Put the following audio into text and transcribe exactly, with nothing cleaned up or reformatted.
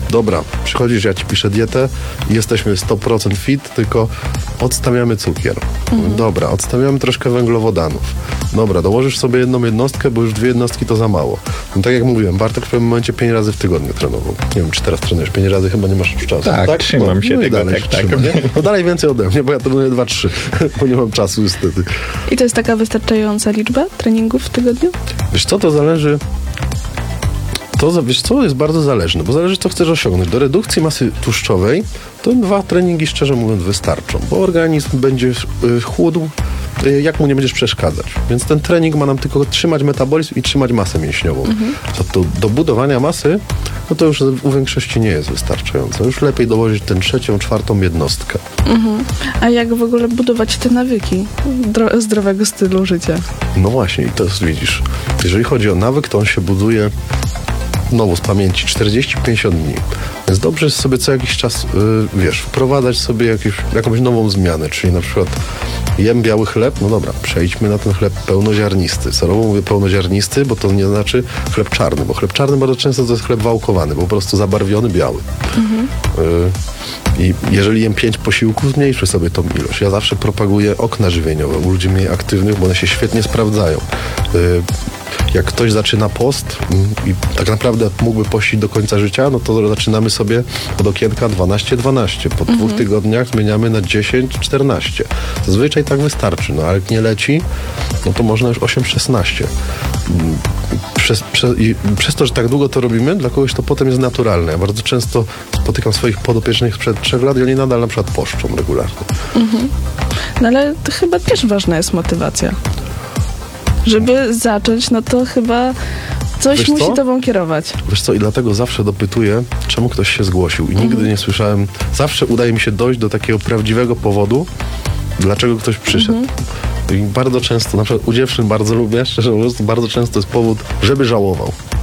dobra, przychodzisz, ja ci piszę dietę i jesteśmy sto procent fit, tylko odstawiamy cukier. Mhm. Dobra, odstawiamy troszkę węglowodanów. Dobra, dołożysz sobie jedną jednostkę, bo już dwie jednostki to za mało. No tak jak mówiłem, Bartek w pewnym momencie pięć razy w tygodniu trenował. Nie wiem, czy teraz trenujesz pięć razy, chyba nie masz już czasu. Tak, tak? trzymam no, się no tego, dalej tak, tak. Trzyma, nie? No dalej więcej ode mnie, bo ja trenuję dwa trzy, bo nie mam czasu niestety. I to jest taka wystarczająca liczba treningów w tygodniu? Wiesz co, to zależy... To, wiesz co, jest bardzo zależne, bo zależy, co chcesz osiągnąć. Do redukcji masy tłuszczowej to dwa treningi, szczerze mówiąc, wystarczą, bo organizm będzie y, chłódł, y, jak mu nie będziesz przeszkadzać. Więc ten trening ma nam tylko trzymać metabolizm i trzymać masę mięśniową. Mhm. Co to do budowania masy, no to już u większości nie jest wystarczające. Już lepiej dołożyć tę trzecią, czwartą jednostkę. Mhm. A jak w ogóle budować te nawyki dro- zdrowego stylu życia? No właśnie, i to jest, widzisz, jeżeli chodzi o nawyk, to on się buduje znowu z pamięci, czterdzieści pięćdziesiąt dni. Więc dobrze jest sobie co jakiś czas, yy, wiesz, wprowadzać sobie jakieś, jakąś nową zmianę, czyli na przykład jem biały chleb, no dobra, przejdźmy na ten chleb pełnoziarnisty. Celowo mówię pełnoziarnisty, bo to nie znaczy chleb czarny, bo chleb czarny bardzo często to jest chleb wałkowany, bo po prostu zabarwiony biały. Mhm. Yy, I jeżeli jem pięć posiłków, zmniejszę sobie tą ilość. Ja zawsze propaguję okna żywieniowe u ludzi mniej aktywnych, bo one się świetnie sprawdzają. Yy, Jak ktoś zaczyna post i tak naprawdę mógłby pościć do końca życia, no to zaczynamy sobie od okienka dwanaście dwanaście. Po mhm. dwóch tygodniach zmieniamy na dziesięć czternaście. Zazwyczaj tak wystarczy, no ale jak nie leci, no to można już osiem szesnaście. Przez, przez, i przez to, że tak długo to robimy, dla kogoś to potem jest naturalne. Ja bardzo często spotykam swoich podopiecznych sprzed trzech lat i oni nadal na przykład poszczą regularnie. Mhm. No ale to chyba też ważna jest motywacja. Żeby zacząć, no to chyba coś Wiesz musi co? tobą kierować. Wiesz co, i dlatego zawsze dopytuję, czemu ktoś się zgłosił. I mhm. nigdy nie słyszałem, zawsze udaje mi się dojść do takiego prawdziwego powodu, dlaczego ktoś przyszedł. Mhm. I bardzo często, na przykład u dziewczyn bardzo lubię, szczerze mówiąc, bardzo często jest powód, żeby żałował.